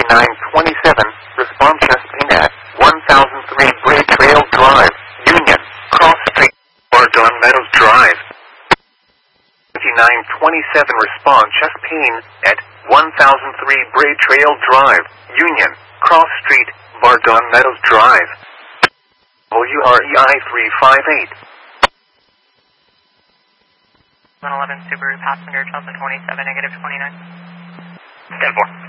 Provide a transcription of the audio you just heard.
5927, respond chest pain at 1003 Bray Trail Drive, Union, Cross Street, Bardon Meadows Drive. 5927, respond chest pain at 1003 Bray Trail Drive, Union, Cross Street, Bardon Meadows Drive. WREI 358. 111 Subaru passenger, Chelsea 27, negative 29. 10-4.